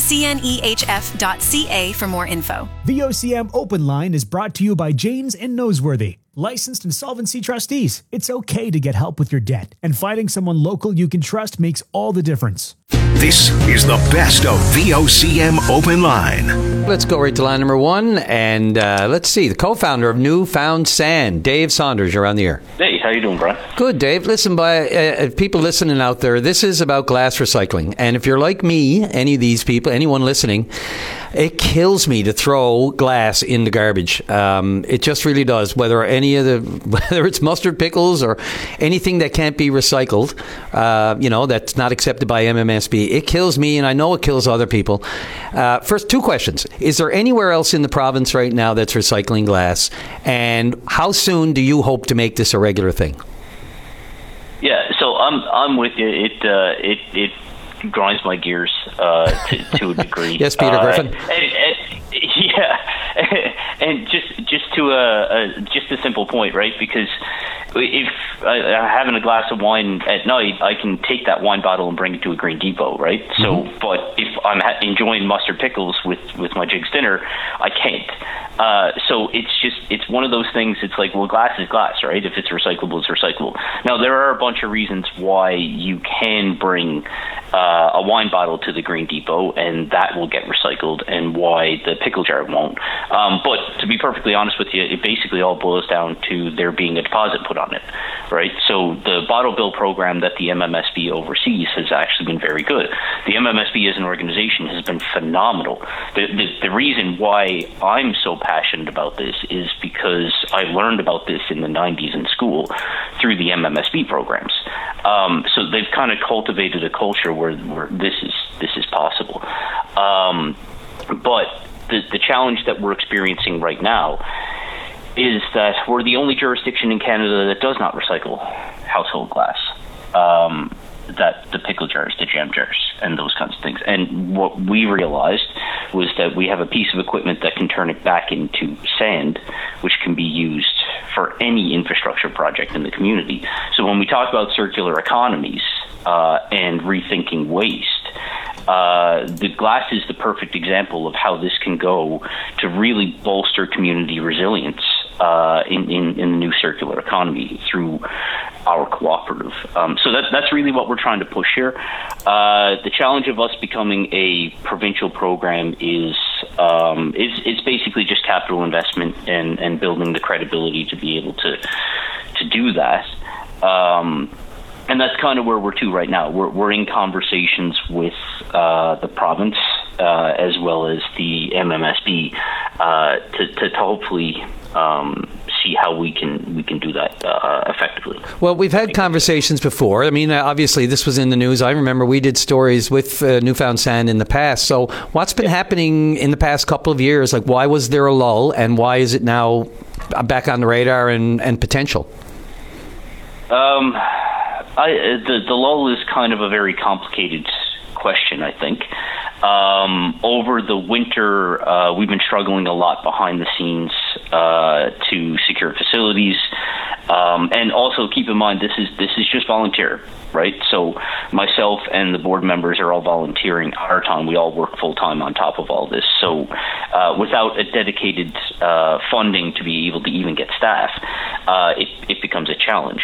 cnehf.ca for more info. The OCM Open Line is brought to you by Janes and Noseworthy, licensed insolvency trustees. It's okay to get help with your debt, and finding someone local you can trust makes all the difference. This is the best of VOCM Open Line. Let's go right to line number one, and let's see. The co-founder of Newfound Sand, Dave Saunders, you're on the air. Hey, how you doing, Brian? Good, Dave. Listen, by people listening out there, this is about glass recycling. And if you're like me, any of these people, anyone listening, it kills me to throw glass in the garbage. It just really does. Whether it's mustard pickles or anything that can't be recycled, that's not accepted by MMSB. It kills me, and I know it kills other people. First, two questions. Is there anywhere else in the province right now that's recycling glass? And how soon do you hope to make this a regular thing? Yeah, so I'm with you. It grinds my gears to a degree. Yes, Peter Griffin. And just to a simple point, right? Because if having a glass of wine at night, I can take that wine bottle and bring it to a Green Depot, right? Mm-hmm. So, but if I'm enjoying mustard pickles with my Jig's dinner, I can't. So it's one of those things. It's like, well, glass is glass, right? If it's recyclable, it's recyclable. Now, there are a bunch of reasons why you can bring a wine bottle to the Green Depot, and that will get recycled, and why the pickle jar won't. But to be perfectly honest with you, it basically all boils down to there being a deposit put on it, right? So the bottle bill program that the MMSB oversees has actually been very good. The MMSB as an organization has been phenomenal. The reason why I'm so passionate about this is because I learned about this in the 90s in school through the MMSB programs. So they've kind of cultivated a culture where this is possible. But the challenge that we're experiencing right now is that we're the only jurisdiction in Canada that does not recycle household glass. That the pickle jars, the jam jars, and those kinds of things. And what we realized was that we have a piece of equipment that can turn it back into sand, which can be used for any infrastructure project in the community. So when we talk about circular economies and rethinking waste, the glass is the perfect example of how this can go to really bolster community resilience in the new circular economy through our cooperative. So that's really what we're trying to push here. The challenge of us becoming a provincial program is it's basically just capital investment and building the credibility to be able to do that. And that's kind of where we're to right now. We're in conversations with the province as well as the MMSB to hopefully see how we can do that effectively. Well, we've had conversations before. I mean, obviously, this was in the news. I remember we did stories with Newfound Sand in the past. So what's been happening in the past couple of years? Like, why was there a lull, and why is it now back on the radar and potential? The lull is kind of a very complicated question, I think. Over the winter, we've been struggling a lot behind the scenes to secure facilities, and also keep in mind this is just volunteer, right? So myself and the board members are all volunteering our time. We all work full time on top of all this. So without a dedicated funding to be able to even get staff, it becomes a challenge.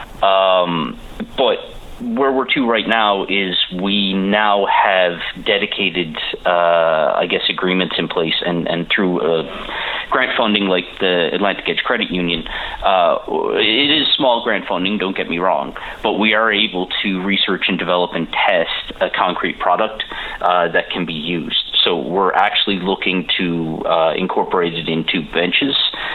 But where we're to right now is we now have dedicated, agreements in place, and through grant funding like the Atlantic Edge Credit Union, it is small grant funding, don't get me wrong, but we are able to research and develop and test a concrete product that can be used. So we're actually looking to incorporate it into benches,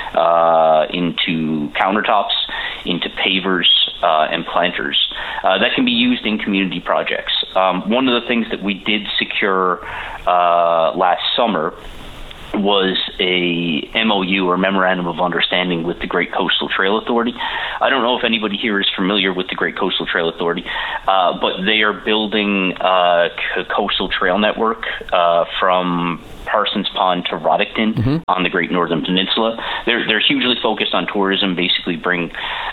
into countertops, into pavers, and planters that can be used in community projects. One of the things that we did secure last summer was a MOU, or Memorandum of Understanding, with the Great Coastal Trail Authority. I don't know if anybody here is familiar with the Great Coastal Trail Authority, but they are building a coastal trail network from Parsons Pond to Roddickton on the Great Northern Peninsula. They're hugely focused on tourism, basically bring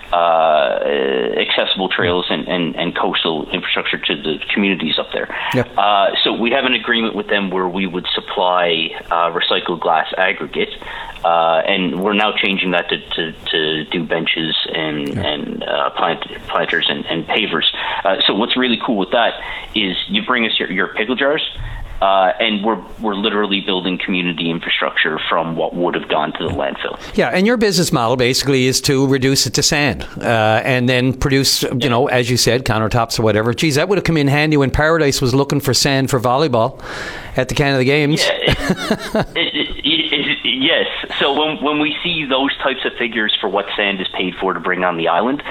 accessible trails and coastal infrastructure to the communities up there. Yep. So we have an agreement with them where we would supply recycled glass aggregate, and we're now changing that to do benches and planters and pavers. So what's really cool with that is you bring us your pickle jars, and we're literally building community infrastructure from what would have gone to the landfill. Yeah, and your business model basically is to reduce it to sand, and then produce, as you said, countertops or whatever. Geez, that would have come in handy when Paradise was looking for sand for volleyball at the Canada Games. Yeah, yes. So when we see those types of figures for what sand is paid for to bring on the island,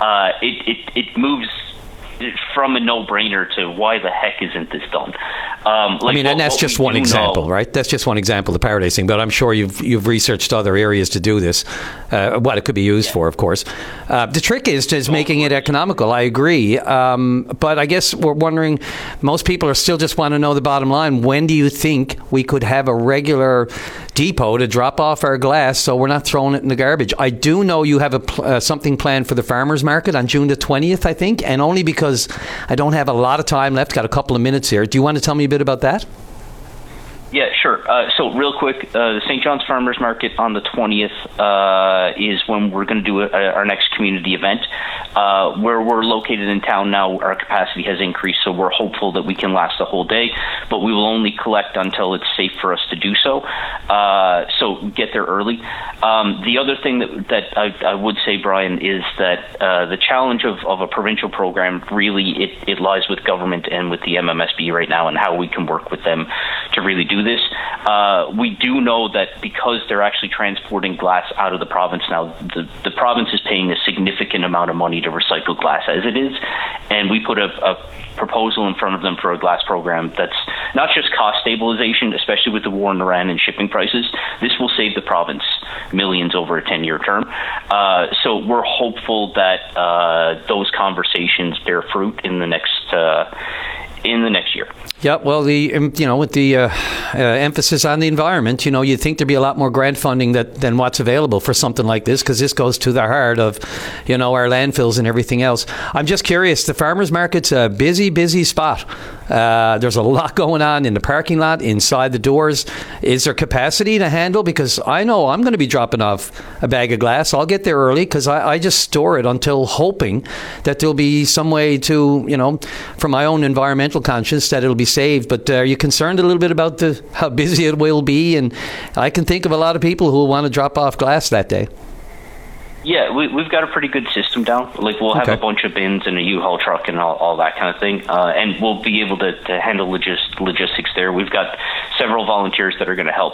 it moves from a no-brainer to why the heck isn't this done? And that's just one example, right? That's just one example, the Paradise thing. But I'm sure you've researched other areas to do this. What it could be used for, of course. The trick is making it economical. I agree, but I guess we're wondering. Most people are still just want to know the bottom line. When do you think we could have a regular depot to drop off our glass so we're not throwing it in the garbage? I do know you have something planned for the farmers market on June the 20th, I think, and only because I don't have a lot of time left, got a couple of minutes here. Do you want to tell me a bit about that? Yeah, sure. So real quick, the St. John's Farmers Market on the 20th is when we're going to do our next community event. Where we're located in town now, our capacity has increased, so we're hopeful that we can last the whole day, but we will only collect until it's safe for us to do so. So get there early. The other thing that I would say, Brian, is that the challenge of a provincial program, really, it lies with government and with the MMSB right now, and how we can work with them to really do this. We do know that because they're actually transporting glass out of the province now, the province is paying a significant amount of money to recycle glass as it is, and we put a proposal in front of them for a glass program that's not just cost stabilization, especially with the war in Iran and shipping prices. This will save the province millions over a 10-year term. So we're hopeful that those conversations bear fruit in the next year. Yeah, well, with the emphasis on the environment, you'd think there'd be a lot more grant funding than what's available for something like this, because this goes to the heart of, our landfills and everything else. I'm just curious, the farmers market's a busy spot. There's a lot going on in the parking lot, inside the doors. Is there capacity to handle? Because I know I'm going to be dropping off a bag of glass. I'll get there early because I just store it until hoping that there'll be some way to, for my own environmental conscience, that it'll be saved. But are you concerned a little bit about how busy it will be? And I can think of a lot of people who will want to drop off glass that day. Yeah, we've got a pretty good system down. Like, we'll have a bunch of bins and a U-Haul truck and all that kind of thing, and we'll be able to handle logistics there. We've got several volunteers that are going to help.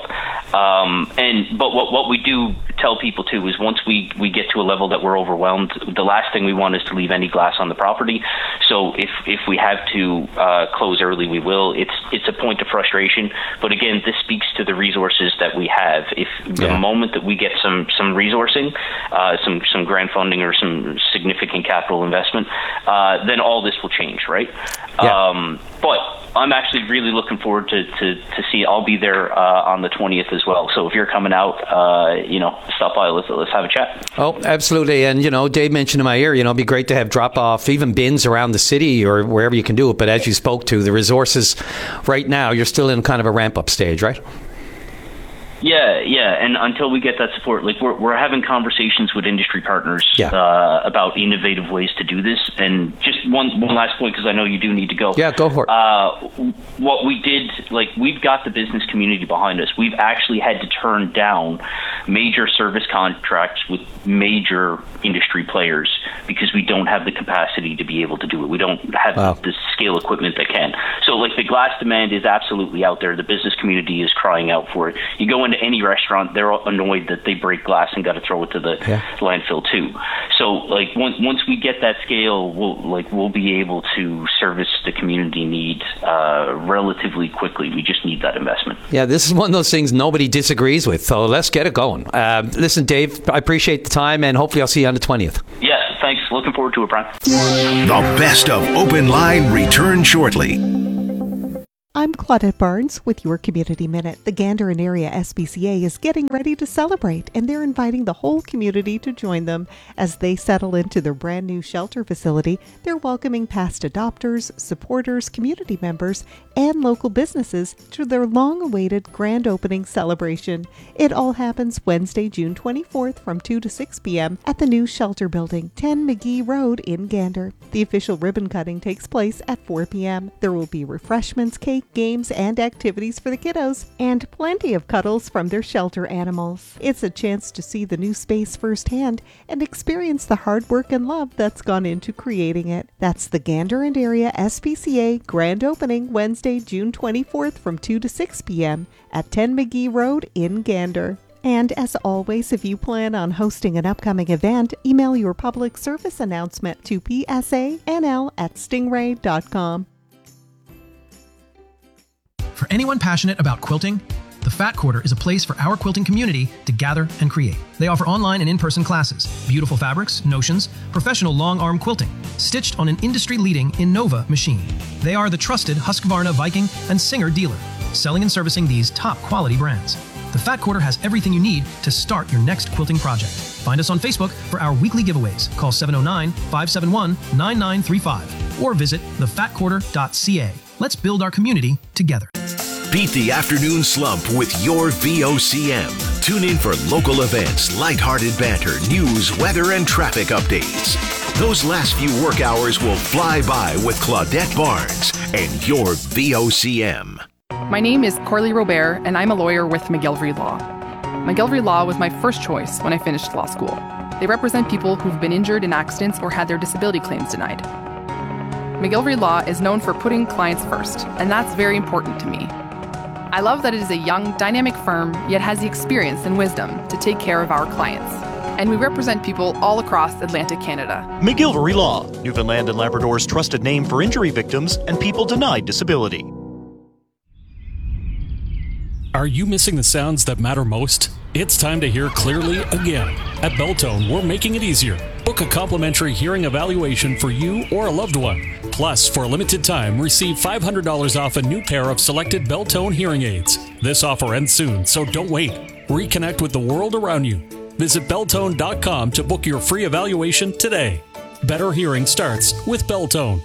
But what we do tell people too is once we get to a level that we're overwhelmed, the last thing we want is to leave any glass on the property. So if we have to close early, we will. It's a point of frustration, but again, this speaks to the resources that we have. If the moment that we get some resourcing, some grant funding or some significant capital investment, then all this will change, right? Yeah. But I'm actually really looking forward to see. I'll be there on the 20th as well. So if you're coming out, stop by. Let's have a chat. Oh, absolutely. And, Dave mentioned in my ear, it'd be great to have drop-off, even bins around the city or wherever you can do it. But as you spoke to, the resources right now, you're still in kind of a ramp-up stage, right? Yeah, and until we get that support, like we're having conversations with industry partners about innovative ways to do this. And just one last point, because I know you do need to go. Yeah, go for it. What we did, we've got the business community behind us. We've actually had to turn down major service contracts with major industry players because we don't have the capacity to be able to do it. We don't have the scale equipment that can. So, the glass demand is absolutely out there. The business community is crying out for it. You go into any restaurant, they're annoyed that they break glass and got to throw it to the landfill too. So once we get that scale, we'll be able to service the community need relatively quickly. We just need that investment. Yeah, this is one of those things nobody disagrees with, so let's get it going. Listen, Dave, I appreciate the time, and hopefully I'll see you on the 20th. Yeah, thanks. Looking forward to it, Brian. The best of Open Line returns shortly. I'm Claudette Barnes with your Community Minute. The Gander and Area SPCA is getting ready to celebrate, and they're inviting the whole community to join them. As they settle into their brand new shelter facility, they're welcoming past adopters, supporters, community members, and local businesses to their long-awaited grand opening celebration. It all happens Wednesday, June 24th from 2 to 6 p.m. at the new shelter building, 10 McGee Road in Gander. The official ribbon cutting takes place at 4 p.m. There will be refreshments, cake, games, and activities for the kiddos, and plenty of cuddles from their shelter animals. It's a chance to see the new space firsthand and experience the hard work and love that's gone into creating it. That's the Gander and Area SPCA grand opening Wednesday, June 24th from 2 to 6 p.m. at 10 McGee Road in Gander. And as always, if you plan on hosting an upcoming event, email your public service announcement to psanl@stingray.com. For anyone passionate about quilting, the Fat Quarter is a place for our quilting community to gather and create. They offer online and in-person classes, beautiful fabrics, notions, professional long-arm quilting, stitched on an industry-leading Innova machine. They are the trusted Husqvarna, Viking, and Singer dealer, selling and servicing these top-quality brands. The Fat Quarter has everything you need to start your next quilting project. Find us on Facebook for our weekly giveaways. Call 709-571-9935 or visit thefatquarter.ca. Let's build our community together. Beat the afternoon slump with your VOCM. Tune in for local events, lighthearted banter, news, weather, and traffic updates. Those last few work hours will fly by with Claudette Barnes and your VOCM. My name is Corley Robert, and I'm a lawyer with McGillivray Law. McGillivray Law was my first choice when I finished law school. They represent people who've been injured in accidents or had their disability claims denied. McGillivray Law is known for putting clients first, and that's very important to me. I love that it is a young, dynamic firm, yet has the experience and wisdom to take care of our clients. And we represent people all across Atlantic Canada. McGillivray Law, Newfoundland and Labrador's trusted name for injury victims and people denied disability. Are you missing the sounds that matter most? It's time to hear clearly again. At Beltone, we're making it easier. Book a complimentary hearing evaluation for you or a loved one. Plus, for a limited time, receive $500 off a new pair of selected Beltone hearing aids. This offer ends soon, so don't wait. Reconnect with the world around you. Visit Beltone.com to book your free evaluation today. Better hearing starts with Beltone.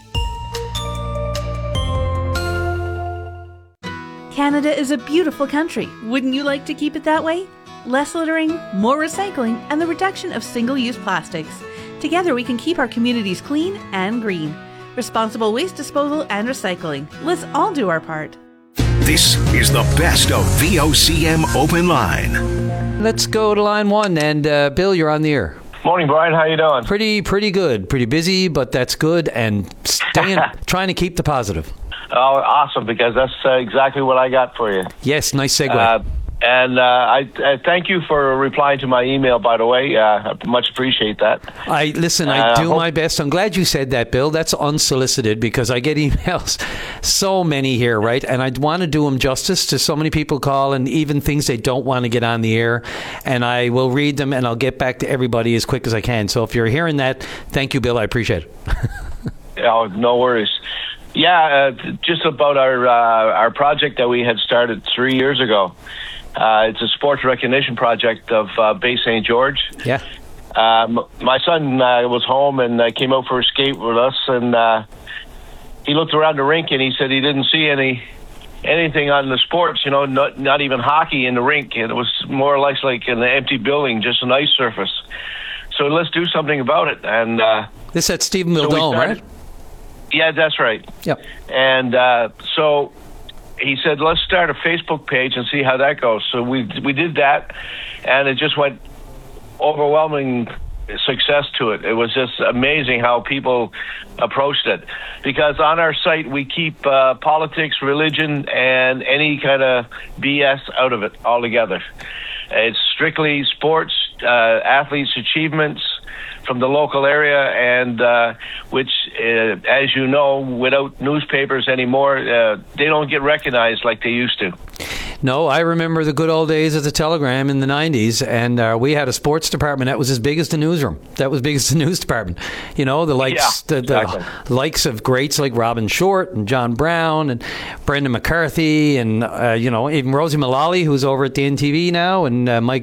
Canada is a beautiful country. Wouldn't you like to keep it that way? Less littering, more recycling, and the reduction of single-use plastics. Together we can keep our communities clean and green. Responsible waste disposal and recycling. Let's all do our part. This is the best of VOCM Open Line. Let's go to line one, and Bill, you're on the air. Morning, Brian. How you doing? Pretty good. Pretty busy, but that's good, and trying to keep the positive. Oh, awesome, because that's exactly what I got for you. Yes, nice segue. I thank you for replying to my email, by the way. I much appreciate that. I do my best. I'm glad you said that, Bill. That's unsolicited, because I get emails, so many here, right? And I want to do them justice to so many people call, and even things they don't want to get on the air. And I will read them, and I'll get back to everybody as quick as I can. So if you're hearing that, thank you, Bill. I appreciate it. Oh, no worries. Yeah, just about our project that we had started 3 years ago. It's a sports recognition project of Bay St. George. Yeah. My son was home and came out for a skate with us, and he looked around the rink and he said he didn't see anything on the sports, not even hockey in the rink. And it was more or less like an empty building, just an ice surface. So let's do something about it. And this at Stephenville Dome, right? Yeah, that's right. Yep. And so he said, let's start a Facebook page and see how that goes. So we did that, and it just went overwhelming success to it. It was just amazing how people approached it, because on our site we keep politics, religion, and any kind of BS out of it altogether. It's strictly sports, athletes' achievements from the local area, and which, as you know, without newspapers anymore, they don't get recognized like they used to. No, I remember the good old days of the Telegram in the 90s, and we had a sports department that was as big as the newsroom. That was big as the news department. The likes, the likes of greats like Robin Short and John Brown and Brendan McCarthy and, even Rosie Mullally, who's over at the NTV now, and Mike